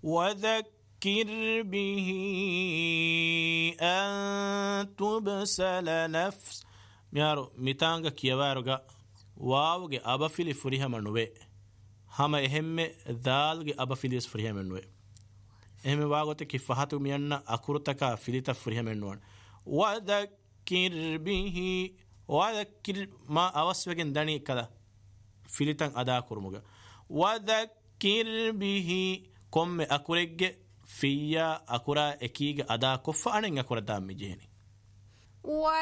وذكر به أن تبسل نفس ميارو ميتانغا كيواروغا واوغي أبافيلي فريها منوي هما إهم ذالغي أبافيليس فريها منوي إهم واغوتي كفاهاتو ميانا أكورتكا فيليتا فريها منوان وذكر به وذكر ما أوسوغن داني كذا فيليتان أدا كورموغا وذكر به كم أكوريج فيا أكورا إكيج أدا كفا أنا أكورا دام مجيني